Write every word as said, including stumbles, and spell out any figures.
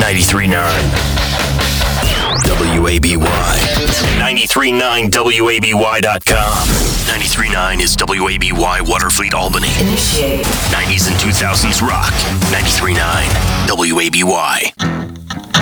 ninety-three point nine W A B Y. ninety-three point nine W A B Y dot com. ninety-three point nine is W A B Y Waterfleet Albany. Initiate. nineties and two thousands rock. ninety-three point nine W A B Y.